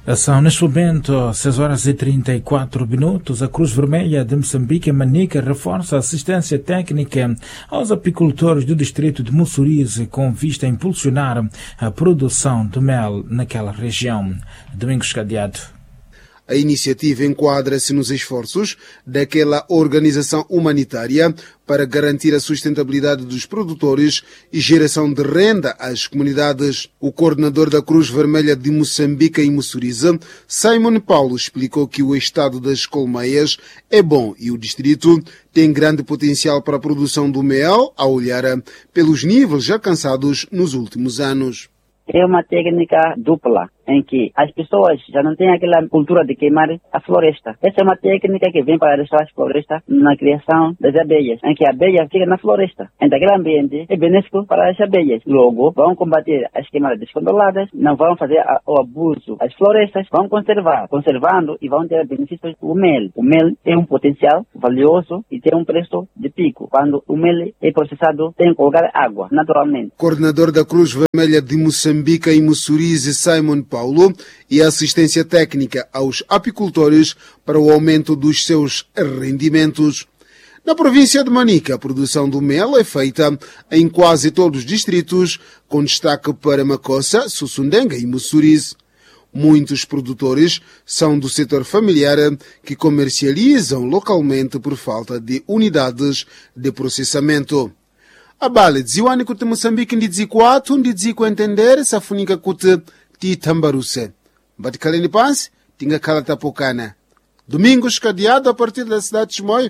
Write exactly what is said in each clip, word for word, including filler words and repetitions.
São neste momento seis horas e trinta e quatro minutos. A Cruz Vermelha de Moçambique, Manica, reforça a assistência técnica aos apicultores do distrito de Mussurize com vista a impulsionar a produção de mel naquela região. Domingos Cadeado. A iniciativa enquadra-se nos esforços daquela organização humanitária para garantir a sustentabilidade dos produtores e geração de renda às comunidades. O coordenador da Cruz Vermelha de Moçambique e Mussurize, Simon Paulo, explicou que o estado das colmeias é bom e o distrito tem grande potencial para a produção do mel, a olhar pelos níveis alcançados nos últimos anos. É uma técnica dupla, em que as pessoas já não têm aquela cultura de queimar a floresta. Essa é uma técnica que vem para deixar a floresta na criação das abelhas, em que a abelha fica na floresta. Então, aquele ambiente é benéfico para as abelhas. Logo, vão combater as queimadas descontroladas, não vão fazer a, o abuso das florestas, vão conservar, conservando e vão ter benefícios do mel. O mel tem um potencial valioso e tem um preço de pico. Quando o mel é processado, tem que colocar água, naturalmente. Coordenador da Cruz Vermelha de Moçambique e Mussurize, Simon Paulo, e assistência técnica aos apicultores para o aumento dos seus rendimentos. Na província de Manica, a produção do mel é feita em quase todos os distritos, com destaque para Macossa, Sussundenga e Mussurize. Muitos produtores são do setor familiar que comercializam localmente por falta de unidades de processamento. A bala dziwani kuti Moçambique ndi dziko athu ndi dziko entendere safunika kuti titambaruse. Mbatikhaleni pansi tingakhala tapokana. Domingos Cadeado, a partir da cidade de Chimoio.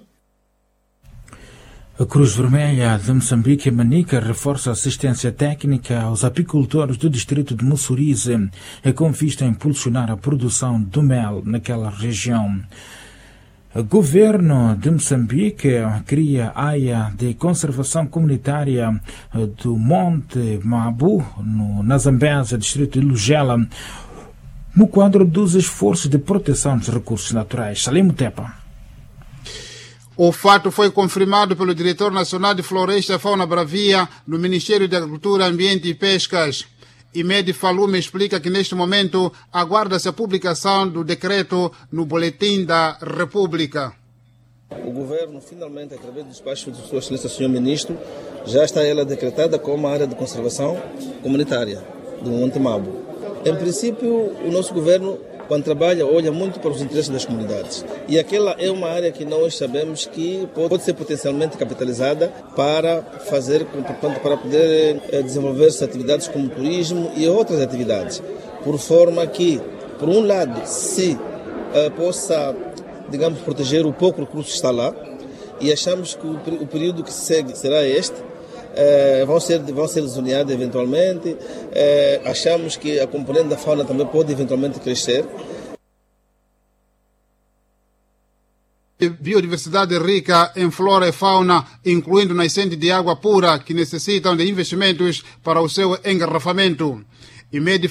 A Cruz Vermelha de Moçambique, Manica, reforça a assistência técnica aos apicultores do distrito de Mussurize, com vista a impulsionar a produção do mel naquela região. O governo de Moçambique cria a área de conservação comunitária do Monte Mabu, no, na Zambésia, distrito de Lugela, no quadro dos esforços de proteção dos recursos naturais. Salim Tepa. O fato foi confirmado pelo diretor nacional de Floresta e Fauna Bravia no Ministério da Agricultura, Ambiente e Pescas. Imed Falume explica que neste momento aguarda-se a publicação do decreto no Boletim da República. O governo, finalmente, através do despacho de Sua Excelência, senhor Ministro, já está ela decretada como uma área de conservação comunitária do Monte Mabu. Em princípio, o nosso governo, quando trabalha, olha muito para os interesses das comunidades. E aquela é uma área que nós sabemos que pode ser potencialmente capitalizada para fazer, portanto, para poder desenvolver-se atividades como turismo e outras atividades. Por forma que, por um lado, se uh, possa, digamos, proteger o pouco recurso que está lá, e achamos que o, o período que segue será este, Uh, vão ser, vão ser zoneados eventualmente, uh, achamos que a componente da fauna também pode eventualmente crescer. Biodiversidade rica em flora e fauna, incluindo nascentes de água pura que necessitam de investimentos para o seu engarrafamento. E meio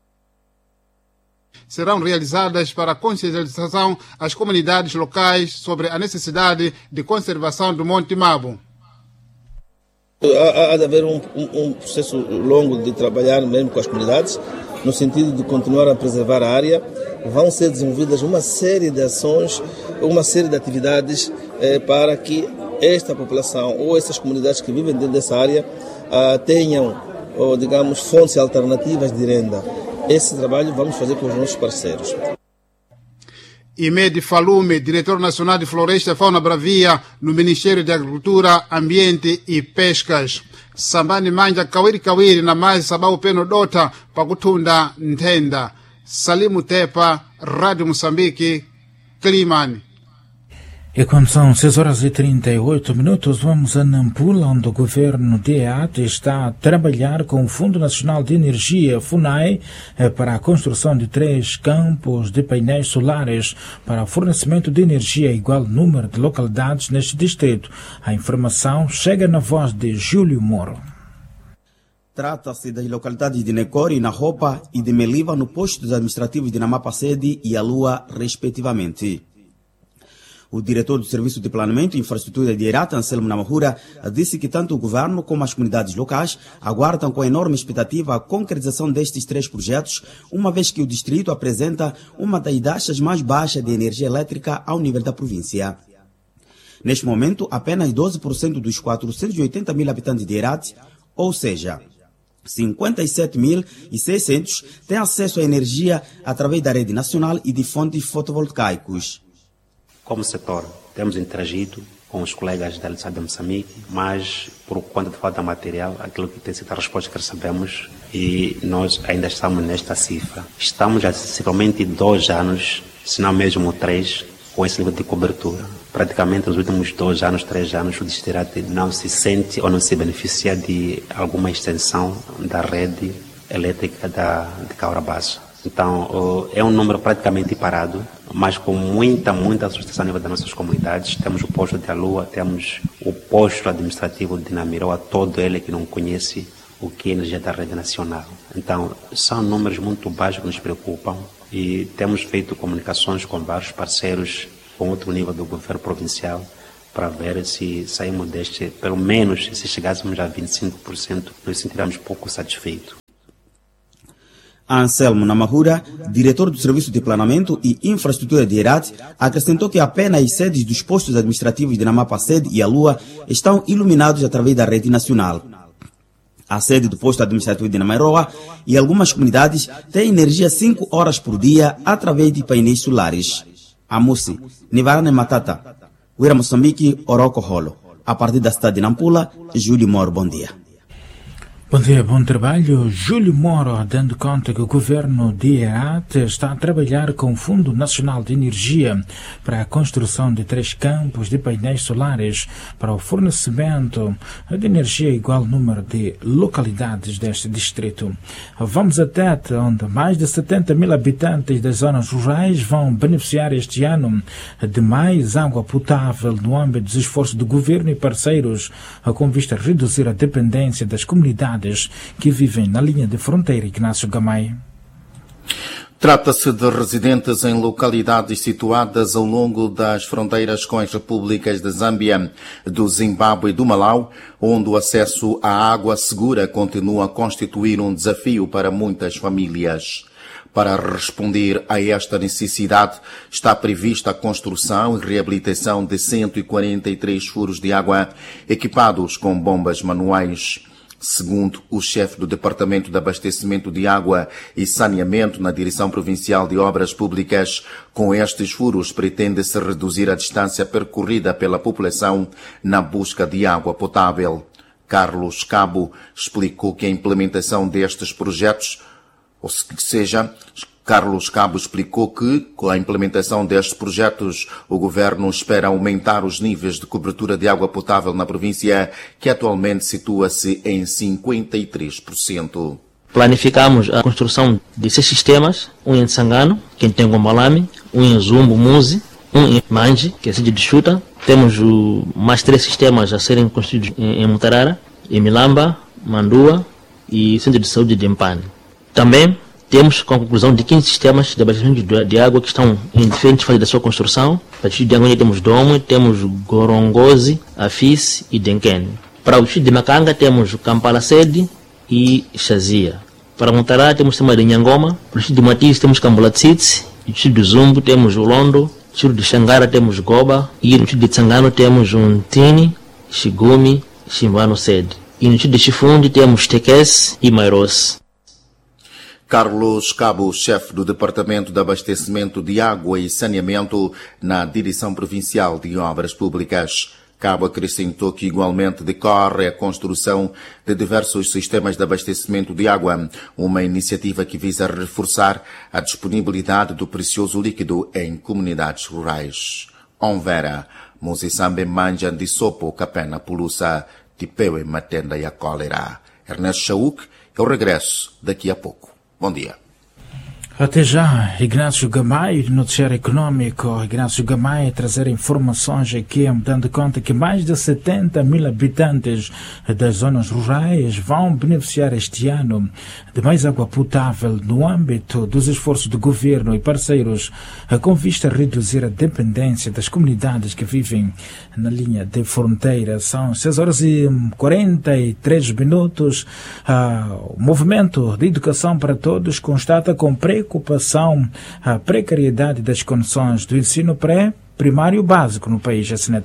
serão realizadas para a conscientização às comunidades locais sobre a necessidade de conservação do Monte Mabu. Há, há de haver um, um, um processo longo de trabalhar mesmo com as comunidades, no sentido de continuar a preservar a área. Vão ser desenvolvidas uma série de ações, uma série de atividades eh, para que esta população ou essas comunidades que vivem dentro dessa área ah, tenham, ou, digamos, fontes alternativas de renda. Esse trabalho vamos fazer com os nossos parceiros. Imed Falume, diretor nacional de Floresta e Fauna Bravia no Ministério da Agricultura, Ambiente e Pescas. Sambani manja kawiri kawiri na mais sabau peno dota pakutunda ntenda. Salimu Tepa, Rádio Moçambique, Climane. E quando são seis horas e trinta e oito minutos, vamos a Nampula, onde o governo de E A T está a trabalhar com o Fundo Nacional de Energia, FUNAI, para a construção de três campos de painéis solares para o fornecimento de energia a igual número de localidades neste distrito. A informação chega na voz de Júlio Moro. Trata-se das localidades de Necori, na Ropa, e de Meliva, no posto administrativo de Namapa Sede e a Lua, respectivamente. O diretor do Serviço de Planeamento e Infraestrutura de Herat, Anselmo Namahura, disse que tanto o governo como as comunidades locais aguardam com enorme expectativa a concretização destes três projetos, uma vez que o distrito apresenta uma das taxas mais baixas de energia elétrica ao nível da província. Neste momento, apenas doze por cento dos quatrocentos e oitenta mil habitantes de Herat, ou seja, cinquenta e sete mil e seiscentos, têm acesso à energia através da rede nacional e de fontes fotovoltaicas. Como setor, temos interagido com os colegas da Eletricidade de Moçambique, mas por conta de falta de material, aquilo que tem sido a resposta que recebemos, e nós ainda estamos nesta cifra. Estamos há sensivelmente dois anos, se não mesmo três, com esse nível de cobertura. Praticamente nos últimos dois anos, três anos, o distrito não se sente ou não se beneficia de alguma extensão da rede elétrica da, de Caurabassa. Então, é um número praticamente parado, mas com muita, muita sustentação a nível das nossas comunidades. Temos o posto de Alua, temos o posto administrativo de Namiroa, todo ele que não conhece o que é energia da rede nacional. Então, são números muito baixos que nos preocupam e temos feito comunicações com vários parceiros com outro nível do governo provincial para ver se saímos deste, pelo menos se chegássemos a vinte e cinco por cento, nos sentiremos pouco satisfeitos. Anselmo Namahura, diretor do Serviço de Planeamento e Infraestrutura de Herat, acrescentou que apenas as sedes dos postos administrativos de Namapa-Sede e Alua estão iluminados através da rede nacional. A sede do posto administrativo de Namairoa e algumas comunidades têm energia cinco horas por dia através de painéis solares. Amusi, Nivarane Matata, Uira Moçambique, Oroco Rolo. A partir da cidade de Nampula, Júlio Moro, bom dia. Bom dia, bom trabalho. Júlio Moro, dando conta que o governo de Herat está a trabalhar com o Fundo Nacional de Energia para a construção de três campos de painéis solares para o fornecimento de energia igual ao número de localidades deste distrito. Vamos a Tete, onde mais de setenta mil habitantes das zonas rurais vão beneficiar este ano de mais água potável no âmbito dos esforços do governo e parceiros com vista a reduzir a dependência das comunidades que vivem na linha de fronteira. Ignácio Gamay. Trata-se de residentes em localidades situadas ao longo das fronteiras com as repúblicas de Zâmbia, do Zimbábue e do Malau, onde o acesso à água segura continua a constituir um desafio para muitas famílias. Para responder a esta necessidade, está prevista a construção e reabilitação de cento e quarenta e três furos de água equipados com bombas manuais. Segundo o chefe do Departamento de Abastecimento de Água e Saneamento na Direção Provincial de Obras Públicas, com estes furos pretende-se reduzir a distância percorrida pela população na busca de água potável. Carlos Cabo explicou que a implementação destes projetos, ou seja, Carlos Cabo explicou que, com a implementação destes projetos, o governo espera aumentar os níveis de cobertura de água potável na província, que atualmente situa-se em cinquenta e três por cento. Planificamos a construção de seis sistemas, um em Sangano, que é em Tengombalame, um em Zumbo, Muzi, um em Manji, que é a cidade de Chuta. Temos o, mais três sistemas a serem construídos em, em Mutarara, em Milamba, Mandua e Centro de Saúde de Empane. Também temos com a conclusão de quinze sistemas de abastecimento de água que estão em diferentes fases da sua construção. Para o distrito de Angonha temos Domo, temos Gorongozi, Afis e Denken. Para o distrito de Macanga temos Kampala Sede e Xazia. Para Mutarara temos o sistema de Nhangoma. Para o distrito de Matiz temos Cambulatsitsi. No distrito de Zumbo temos o Londo. No distrito de Xangara temos Goba. E no distrito de Tsangano temos Untini, Shigumi, Shimbano Sede. E no distrito de Chifundi temos Tekes e Mairos. Carlos Cabo, chefe do Departamento de Abastecimento de Água e Saneamento na Direção Provincial de Obras Públicas. Cabo acrescentou que igualmente decorre a construção de diversos sistemas de abastecimento de água, uma iniciativa que visa reforçar a disponibilidade do precioso líquido em comunidades rurais. Onvera, Mozisambe Manja de Sopo, Capena Pulusa, Tipeue Matenda e a Cólera. Ernesto Chauk, eu regresso daqui a pouco. Bom dia. Até já, Ignácio Gamay, noticiário econômico. Ignácio Gamay a trazer informações aqui, dando conta que mais de setenta mil habitantes das zonas rurais vão beneficiar este ano de mais água potável no âmbito dos esforços do governo e parceiros com vista a reduzir a dependência das comunidades que vivem na linha de fronteira. São seis horas e quarenta e três minutos. O Movimento de Educação para Todos constata com preocupação a precariedade das condições do ensino pré-primário básico no país.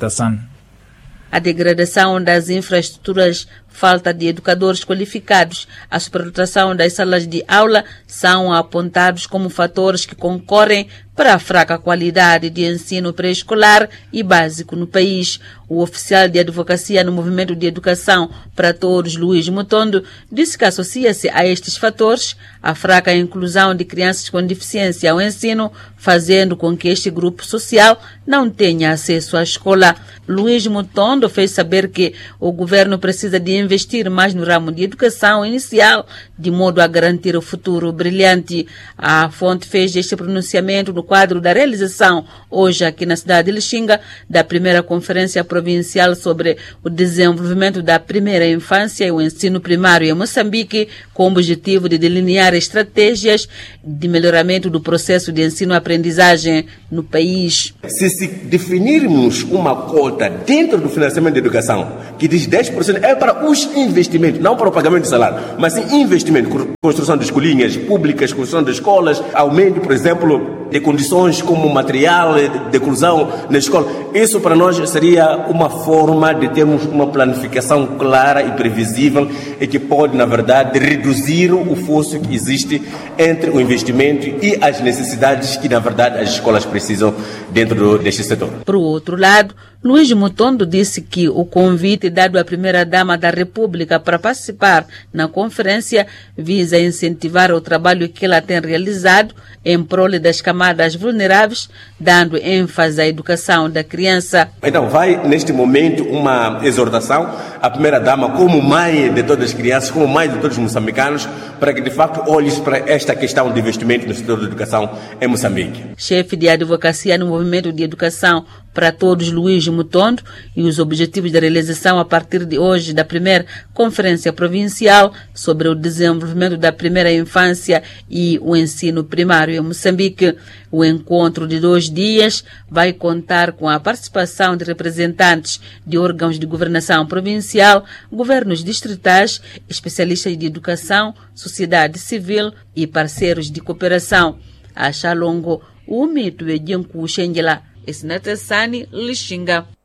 A degradação das infraestruturas, falta de educadores qualificados, a superlotação das salas de aula são apontados como fatores que concorrem para a fraca qualidade de ensino pré-escolar e básico no país. O oficial de advocacia no Movimento de Educação para Todos, Luís Mutondo, disse que associa-se a estes fatores a fraca inclusão de crianças com deficiência ao ensino, fazendo com que este grupo social não tenha acesso à escola. Luís Mutondo fez saber que o governo precisa de investir mais no ramo de educação inicial, de modo a garantir o futuro brilhante. A fonte fez este pronunciamento no quadro da realização, hoje aqui na cidade de Lixinga, da primeira conferência provincial sobre o desenvolvimento da primeira infância e o ensino primário em Moçambique, com o objetivo de delinear estratégias de melhoramento do processo de ensino-aprendizagem no país. Se, se definirmos uma cota dentro do financiamento da educação, que diz dez por cento, é para os investimentos, não para o pagamento de salário, mas sim investimento, construção de escolinhas públicas, construção de escolas, aumento, por exemplo, de condições como material de inclusão na escola. Isso para nós seria uma forma de termos uma planificação clara e previsível e que pode, na verdade, reduzir o fosso que existe entre o investimento e as necessidades que, na verdade, as escolas precisam dentro deste setor. Por outro lado, Luís Mutondo disse que o convite dado à primeira-dama da República para participar na conferência visa incentivar o trabalho que ela tem realizado em prol das camadas vulneráveis, dando ênfase à educação da criança. Então, vai neste momento uma exortação à primeira-dama como mãe de todas as crianças, como mãe de todos os moçambicanos, para que de facto olhes para esta questão de investimento no setor da educação em Moçambique. Chefe de advocacia no Movimento de Educação para Todos, Luís Mutondo, e os objetivos da realização a partir de hoje da primeira Conferência Provincial sobre o desenvolvimento da primeira infância e o ensino primário em Moçambique. O encontro de dois dias vai contar com a participação de representantes de órgãos de governação provincial, governos distritais, especialistas de educação, sociedade civil e parceiros de cooperação. A Xalongo, o mito de Janku Xengela, Esnatesani, Lixinga.